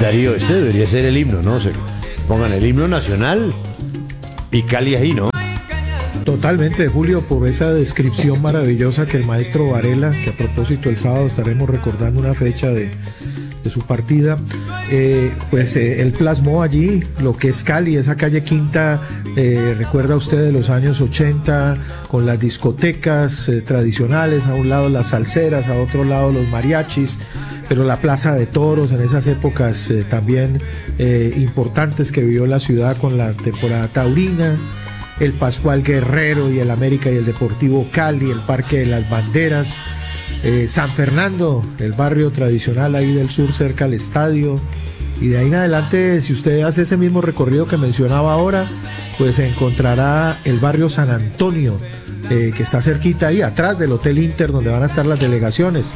Darío, este debería ser el himno, ¿no? Pongan el himno nacional y Cali ahí, ¿no? Totalmente, Julio, por esa descripción maravillosa que el maestro Varela, que a propósito el sábado estaremos recordando una fecha de su partida, él plasmó allí lo que es Cali, esa calle Quinta, recuerda usted de los años 80, con las discotecas tradicionales, a un lado las salseras, a otro lado los mariachis, pero la plaza de toros en esas épocas también importantes que vivió la ciudad con la temporada taurina, el Pascual Guerrero y el América y el Deportivo Cali, el Parque de las Banderas, San Fernando, el barrio tradicional ahí del sur cerca al estadio, y de ahí en adelante, si usted hace ese mismo recorrido que mencionaba ahora, pues encontrará el barrio San Antonio, que está cerquita ahí atrás del Hotel Inter donde van a estar las delegaciones.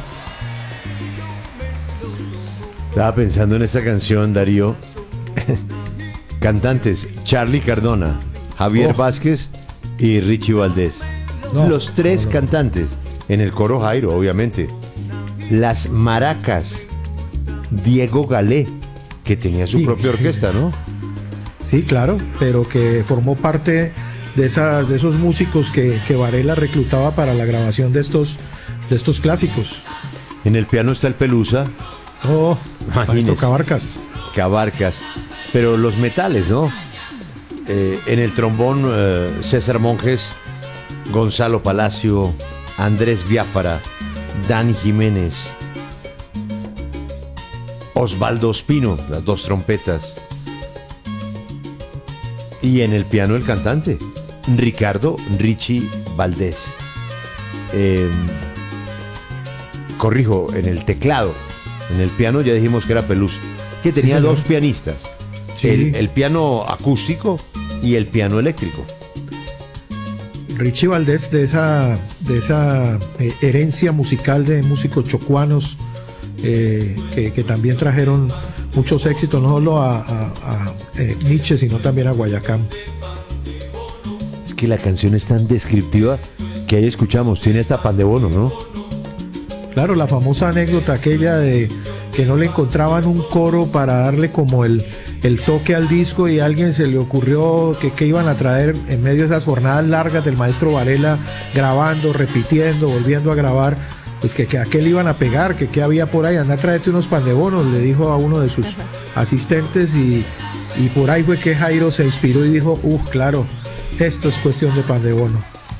Estaba pensando en esta canción, Darío. Cantantes: Charly Cardona, Javier Vázquez y Richie Valdés. Los tres cantantes. En el coro Jairo, obviamente. Las maracas, Diego Galé, que tenía su propia orquesta, ¿no? Sí, claro, pero que formó parte de esos músicos que Varela reclutaba para la grabación de estos clásicos. En el piano está el Pelusa. Maestro Cabarcas. Cabarcas. Pero los metales, ¿no? En el trombón, César Monjes, Gonzalo Palacio, Andrés Biafara, Dani Jiménez, Osvaldo Ospino, las dos trompetas. Y en el piano el cantante, Ricardo Richie Valdés. Corrijo, en el teclado. En el piano ya dijimos que era Pelusa, que tenía dos pianistas. Sí. El piano acústico y el piano eléctrico. Richie Valdés, de esa herencia musical de músicos chocuanos que también trajeron muchos éxitos, no solo a Nietzsche, sino también a Guayacán. Es que la canción es tan descriptiva que ahí escuchamos, tiene hasta pan de bono, ¿no? Claro, la famosa anécdota aquella de que no le encontraban un coro para darle como el toque al disco, y a alguien se le ocurrió que iban a traer en medio de esas jornadas largas del maestro Varela, grabando, repitiendo, volviendo a grabar, pues que a qué le iban a pegar, que había por ahí, anda a traerte unos pan de bonos, le dijo a uno de sus asistentes, y por ahí fue que Jairo se inspiró y dijo, claro, esto es cuestión de pan de bono.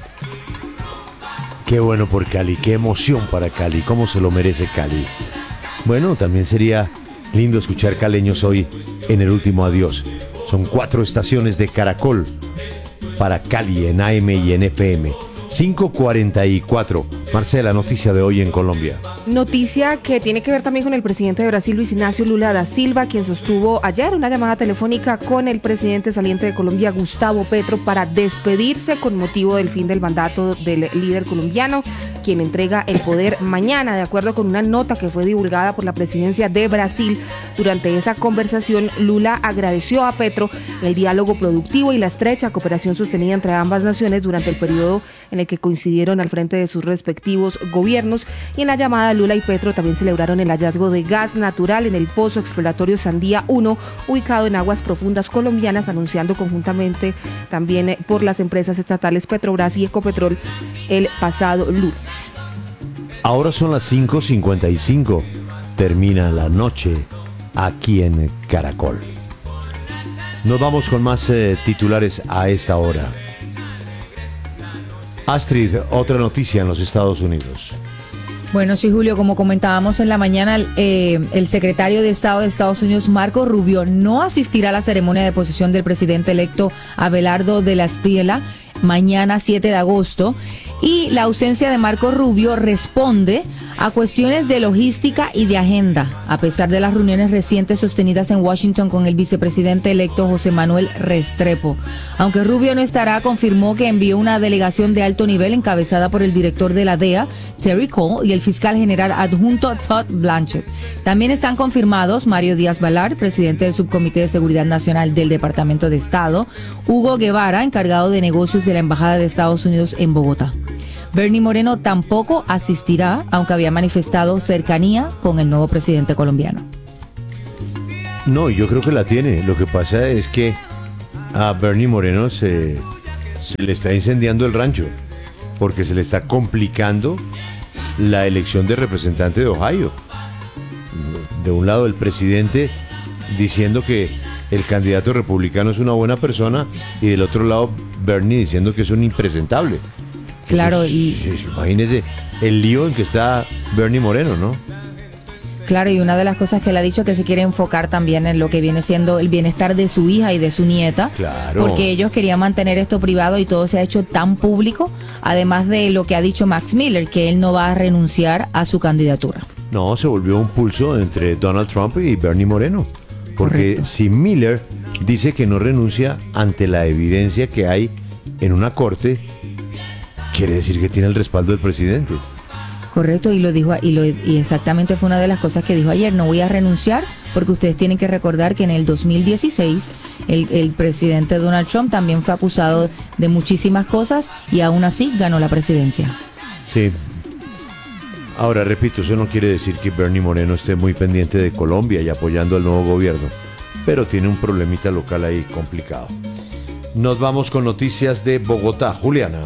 Qué bueno por Cali, qué emoción para Cali, cómo se lo merece Cali. Bueno, también sería lindo escuchar caleños hoy en el último adiós. Son 4 estaciones de Caracol para Cali en AM y en FM. 5:44. Marcela, noticia de hoy en Colombia. Noticia que tiene que ver también con el presidente de Brasil, Luis Ignacio Lula da Silva, quien sostuvo ayer una llamada telefónica con el presidente saliente de Colombia, Gustavo Petro, para despedirse con motivo del fin del mandato del líder colombiano, quien entrega el poder mañana. De acuerdo con una nota que fue divulgada por la presidencia de Brasil, durante esa conversación, Lula agradeció a Petro el diálogo productivo y la estrecha cooperación sostenida entre ambas naciones durante el periodo en el que coincidieron al frente de sus respectivos gobiernos. Y en la llamada, Lula y Petro también celebraron el hallazgo de gas natural en el pozo exploratorio Sandía 1, ubicado en aguas profundas colombianas, anunciando conjuntamente también por las empresas estatales Petrobras y Ecopetrol el pasado lunes. Ahora son las 5:55. Termina la noche aquí en Caracol. Nos vamos con más titulares a esta hora. Astrid, otra noticia en los Estados Unidos. Bueno, sí, Julio, como comentábamos en la mañana, el secretario de Estado de Estados Unidos, Marco Rubio, no asistirá a la ceremonia de posesión del presidente electo Abelardo de la Espriella mañana 7 de agosto. Y la ausencia de Marco Rubio responde a cuestiones de logística y de agenda, a pesar de las reuniones recientes sostenidas en Washington con el vicepresidente electo José Manuel Restrepo. Aunque Rubio no estará, confirmó que envió una delegación de alto nivel encabezada por el director de la DEA, Terry Cole, y el fiscal general adjunto Todd Blanchett. También están confirmados Mario Díaz-Balart, presidente del Subcomité de Seguridad Nacional del Departamento de Estado, Hugo Guevara, encargado de negocios de la Embajada de Estados Unidos en Bogotá. Bernie Moreno tampoco asistirá, aunque había manifestado cercanía con el nuevo presidente colombiano. No, yo creo que la tiene. Lo que pasa es que a Bernie Moreno se le está incendiando el rancho, porque se le está complicando la elección de representante de Ohio. De un lado el presidente diciendo que el candidato republicano es una buena persona, y del otro lado Bernie diciendo que es un impresentable. Claro, Imagínese el lío en que está Bernie Moreno, ¿no? Claro, y una de las cosas que él ha dicho es que se quiere enfocar también en lo que viene siendo el bienestar de su hija y de su nieta. Claro. Porque ellos querían mantener esto privado y todo se ha hecho tan público, además de lo que ha dicho Max Miller, que él no va a renunciar a su candidatura. No, se volvió un pulso entre Donald Trump y Bernie Moreno. Porque Correcto. si Miller dice que no renuncia ante la evidencia que hay en una corte, quiere decir que tiene el respaldo del presidente. Correcto, y lo dijo, y exactamente fue una de las cosas que dijo ayer: no voy a renunciar, porque ustedes tienen que recordar que en el 2016 el presidente Donald Trump también fue acusado de muchísimas cosas y aún así ganó la presidencia. Sí. Ahora, repito, eso no quiere decir que Bernie Moreno esté muy pendiente de Colombia y apoyando al nuevo gobierno, pero tiene un problemita local ahí complicado. Nos vamos con noticias de Bogotá. Juliana.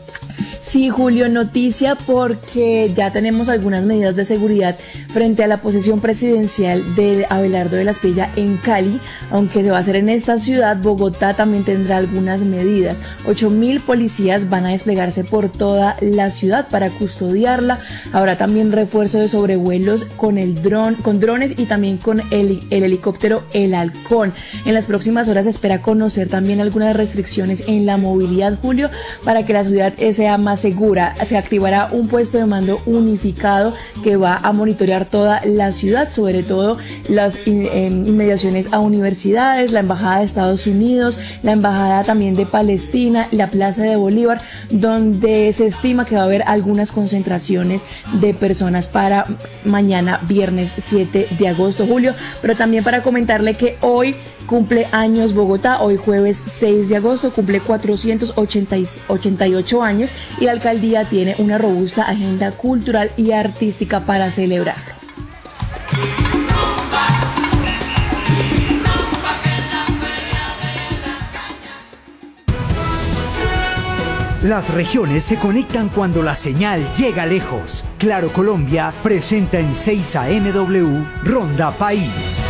Sí, Julio, noticia porque ya tenemos algunas medidas de seguridad frente a la posesión presidencial de Abelardo de la Espriella en Cali. Aunque se va a hacer en esta ciudad, Bogotá también tendrá algunas medidas. 8.000 policías van a desplegarse por toda la ciudad para custodiarla. Habrá también refuerzo de sobrevuelos con drones y también con el helicóptero El Halcón. En las próximas horas se espera conocer también algunas restricciones en la movilidad, Julio, para que la ciudad sea más segura. Se activará un puesto de mando unificado que va a monitorear toda la ciudad, sobre todo las inmediaciones a universidades, la embajada de Estados Unidos, la embajada también de Palestina, la plaza de Bolívar, donde se estima que va a haber algunas concentraciones de personas para mañana viernes 7 de agosto, Julio. Pero también para comentarle que hoy cumple años Bogotá, hoy jueves 6 de agosto cumple 488 años, y la alcaldía tiene una robusta agenda cultural y artística para celebrar. Las regiones se conectan cuando la señal llega lejos. Claro Colombia presenta en 6 AMW Ronda País.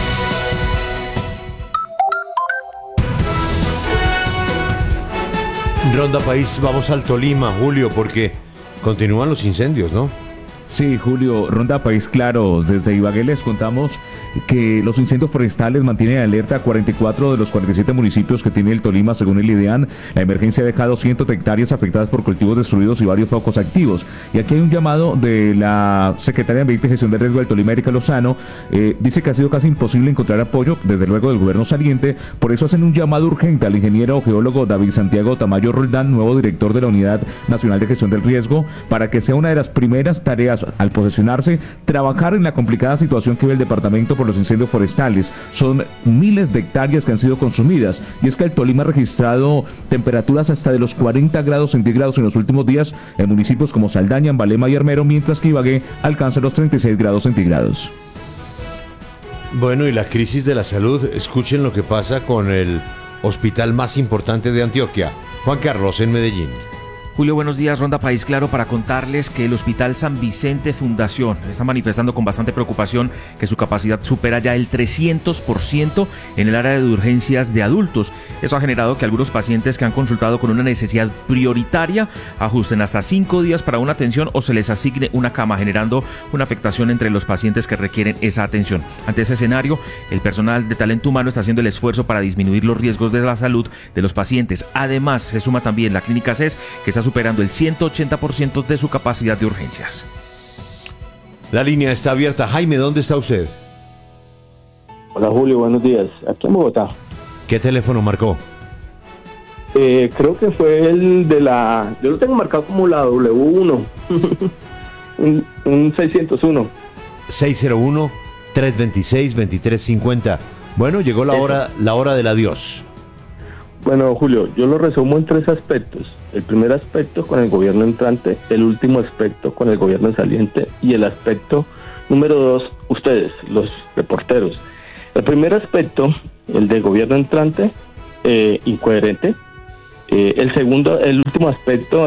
Ronda País, vamos al Tolima, Julio, porque continúan los incendios, ¿no? Sí, Julio, Ronda País, claro, desde Ibagué les contamos que los incendios forestales mantienen alerta a 44 de los 47 municipios que tiene el Tolima, según el IDEAN. La emergencia ha dejado cientos de hectáreas afectadas por cultivos destruidos y varios focos activos. Y aquí hay un llamado de la Secretaria de Ambiente y Gestión de Riesgo del Tolima, Erika Lozano. Dice que ha sido casi imposible encontrar apoyo, desde luego, del gobierno saliente. Por eso hacen un llamado urgente al ingeniero geólogo David Santiago Tamayo Roldán, nuevo director de la Unidad Nacional de Gestión del Riesgo, para que sea una de las primeras tareas al posesionarse, trabajar en la complicada situación que vive el departamento por los incendios forestales. Son miles de hectáreas que han sido consumidas, y es que el Tolima ha registrado temperaturas hasta de los 40 grados centígrados en los últimos días en municipios como Saldaña, Ambalema y Armero, mientras que Ibagué alcanza los 36 grados centígrados. Bueno, y la crisis de la salud, escuchen lo que pasa con el hospital más importante de Antioquia, Juan Carlos, en Medellín. Julio, buenos días. Ronda País, claro, para contarles que el Hospital San Vicente Fundación está manifestando con bastante preocupación que su capacidad supera ya el 300% en el área de urgencias de adultos. Eso ha generado que algunos pacientes que han consultado con una necesidad prioritaria ajusten hasta 5 días para una atención o se les asigne una cama, generando una afectación entre los pacientes que requieren esa atención. Ante ese escenario, el personal de talento humano está haciendo el esfuerzo para disminuir los riesgos de la salud de los pacientes. Además, se suma también la Clínica CES, que está superando el 180% de su capacidad de urgencias. La línea está abierta. Jaime, ¿dónde está usted? Hola Julio, buenos días. Aquí en Bogotá. ¿Qué teléfono marcó? Creo que fue el de la... Yo lo tengo marcado como la W1. un 601. 601-326-2350. Bueno, llegó la hora del adiós. Bueno, Julio, yo lo resumo en 3 aspectos. El primer aspecto con el gobierno entrante, el último aspecto con el gobierno saliente y el aspecto número 2, ustedes, los reporteros. El primer aspecto, el del gobierno entrante, incoherente. El segundo aspecto,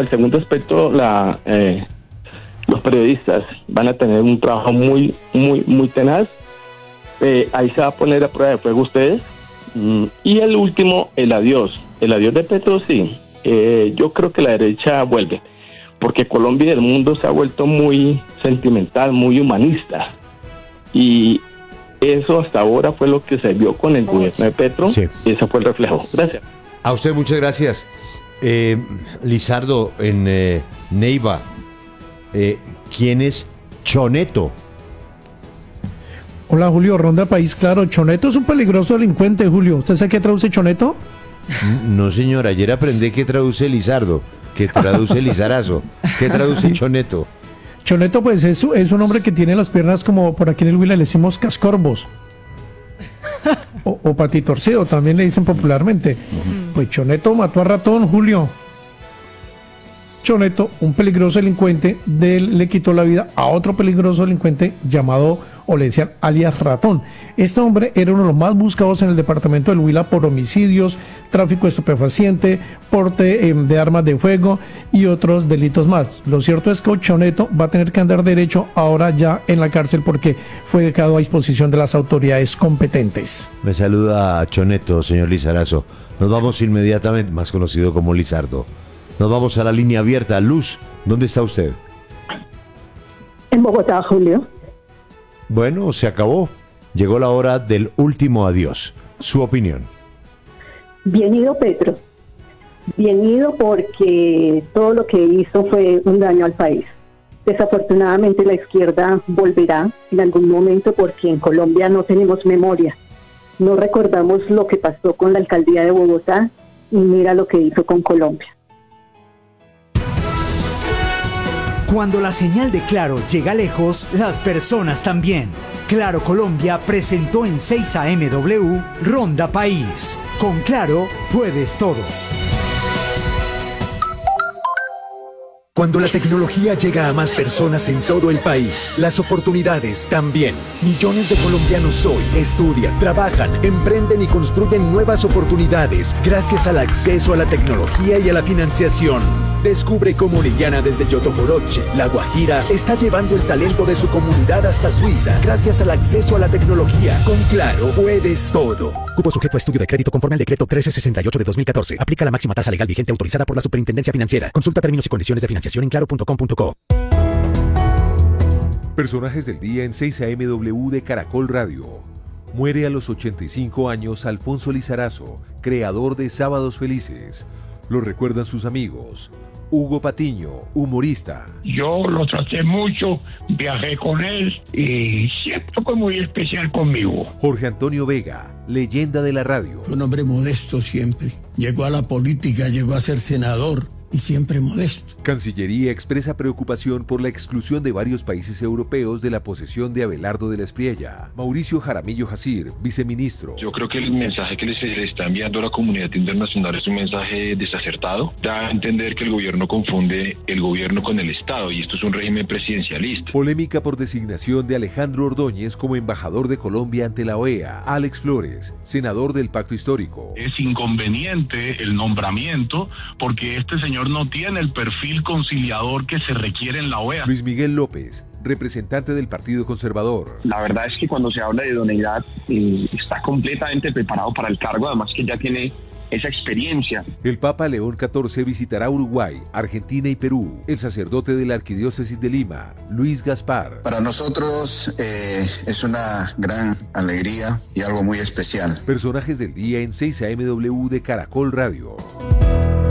los periodistas van a tener un trabajo muy tenaz. Ahí se va a poner a prueba de fuego ustedes. Y el último, el adiós de Petro, sí. Yo creo que la derecha vuelve, porque Colombia y el mundo se ha vuelto muy sentimental, muy humanista. Y eso hasta ahora fue lo que se vio con el gobierno de Petro. Sí. Y ese fue el reflejo. Gracias. A usted muchas gracias. Lizardo, en Neiva, ¿quién es Choneto? Hola Julio, Ronda País Claro. Choneto es un peligroso delincuente, Julio. ¿Usted sabe qué traduce Choneto? No, señor, ayer aprendí que traduce Lizardo, que traduce Lizarazo. ¿Qué traduce Choneto? Choneto, pues es un hombre que tiene las piernas como por aquí en el Huila le decimos cascorbos. O patitorcido, también le dicen popularmente. Pues Choneto mató a Ratón, Julio. Choneto, un peligroso delincuente, le quitó la vida a otro peligroso delincuente llamado, o le decían alias Ratón. Este hombre era uno de los más buscados en el departamento del Huila por homicidios, tráfico de estupefaciente, porte de armas de fuego y otros delitos más. Lo cierto es que Choneto va a tener que andar derecho ahora ya en la cárcel porque fue dejado a disposición de las autoridades competentes. Me saluda a Choneto, señor Lizarazo. Nos vamos inmediatamente, más conocido como Lizardo. Nos vamos a la línea abierta. Luz, ¿dónde está usted? En Bogotá, Julio. Bueno, se acabó. Llegó la hora del último adiós. Su opinión. Bien ido, Petro. Bien ido porque todo lo que hizo fue un daño al país. Desafortunadamente la izquierda volverá en algún momento porque en Colombia no tenemos memoria. No recordamos lo que pasó con la alcaldía de Bogotá y mira lo que hizo con Colombia. Cuando la señal de Claro llega lejos, las personas también. Claro Colombia presentó en 6 AMW Ronda País. Con Claro puedes todo. Cuando la tecnología llega a más personas en todo el país, las oportunidades también. Millones de colombianos hoy estudian, trabajan, emprenden y construyen nuevas oportunidades gracias al acceso a la tecnología y a la financiación. Descubre cómo Liliana desde Yotomoroche, La Guajira, está llevando el talento de su comunidad hasta Suiza gracias al acceso a la tecnología. Con Claro puedes todo. Cupo sujeto a estudio de crédito conforme al decreto 1368 de 2014. Aplica la máxima tasa legal vigente autorizada por la Superintendencia Financiera. Consulta términos y condiciones de financiación en claro.com.co. Personajes del día en 6 AMW de Caracol Radio. Muere a los 85 años Alfonso Lizarazo, creador de Sábados Felices. Lo recuerdan sus amigos. Hugo Patiño, humorista. Yo lo traté mucho, viajé con él y siempre fue muy especial conmigo. Jorge Antonio Vega, leyenda de la radio. Un hombre modesto siempre. Llegó a la política, llegó a ser senador. Y siempre modesto. Cancillería expresa preocupación por la exclusión de varios países europeos de la posesión de Abelardo de la Espriella. Mauricio Jaramillo Jacir, viceministro. Yo creo que el mensaje que se le está enviando a la comunidad internacional es un mensaje desacertado. Da a entender que el gobierno confunde el gobierno con el Estado y esto es un régimen presidencialista. Polémica por designación de Alejandro Ordóñez como embajador de Colombia ante la OEA. Alex Flores, senador del Pacto Histórico. Es inconveniente el nombramiento porque este señor no tiene el perfil conciliador que se requiere en la OEA. Luis Miguel López, representante del Partido Conservador. La verdad es que cuando se habla de idoneidad está completamente preparado para el cargo, además que ya tiene esa experiencia. El Papa León XIV visitará Uruguay, Argentina y Perú. El sacerdote de la Arquidiócesis de Lima, Luis Gaspar. Para nosotros es una gran alegría y algo muy especial. Personajes del día en 6 AMW de Caracol Radio.